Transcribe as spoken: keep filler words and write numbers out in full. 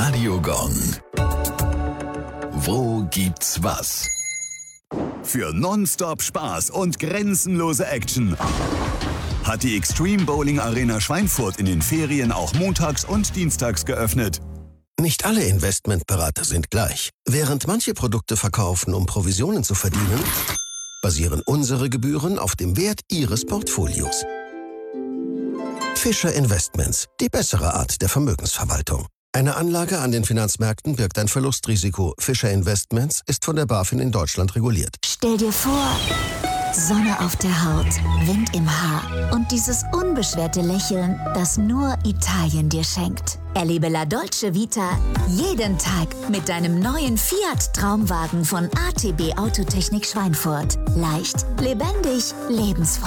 Radio Gong. Wo gibt's was? Für Nonstop Spaß und grenzenlose Action hat die Extreme Bowling Arena Schweinfurt in den Ferien auch montags und dienstags geöffnet. Nicht alle Investmentberater sind gleich. Während manche Produkte verkaufen, um Provisionen zu verdienen, basieren unsere Gebühren auf dem Wert Ihres Portfolios. Fischer Investments, die bessere Art der Vermögensverwaltung. Eine Anlage an den Finanzmärkten birgt ein Verlustrisiko. Fischer Investments ist von der BaFin in Deutschland reguliert. Stell dir vor, Sonne auf der Haut, Wind im Haar und dieses unbeschwerte Lächeln, das nur Italien dir schenkt. Erlebe La Dolce Vita jeden Tag mit deinem neuen Fiat Traumwagen von A T B Autotechnik Schweinfurt. Leicht, lebendig, lebensfroh.